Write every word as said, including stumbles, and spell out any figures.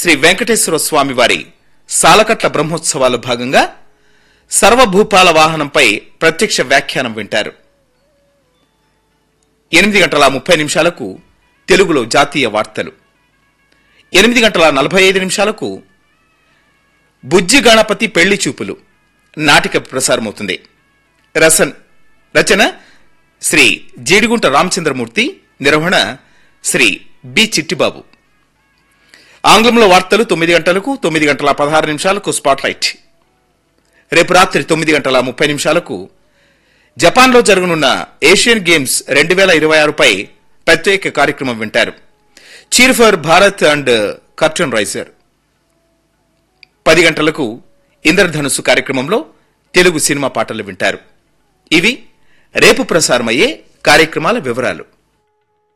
శ్రీ వెంకటేశ్వర స్వామి వారి సాలకట్ల బ్రహ్మోత్సవాలు భాగంగా సర్వభూపాల వాహనంపై ప్రత్యక్ష వ్యాఖ్యానం వింటారు. ఎనిమిది గంటల ముప్పై నిమిషాలకు తెలుగులో జాతీయ వార్తలు, ఎనిమిది గంటల నలభై ఐదు నిమిషాలకు బుజ్జి గణపతి పెళ్లి చూపులు నాటిక ప్రసారమవుతుంది. రసన్ రచన శ్రీ జీడిగుంట రామచంద్రమూర్తి, నిర్వహణ శ్రీ బి చిట్టిబాబు. ఆంగ్లంలో వార్తలు తొమ్మిది గంటలకు, తొమ్మిది గంటల పదహారు నిమిషాలకు స్పాట్లైట్. రేపు రాత్రి తొమ్మిది గంటల ముప్పై నిమిషాలకు జపాన్లో జరగనున్న ఏషియన్ గేమ్స్ రెండు వేల ఇరవై ఆరుపై ప్రత్యేక కార్యక్రమం వింటారు. Cheer for Bharat and curtain raiser. పది గంటలకు ఇంద్రధనుస్సు కార్యక్రమంలో తెలుగు సినిమా పాటలు వింటారు. ఇవి రేపు ప్రసారమయ్యే కార్యక్రమాల వివరాలు.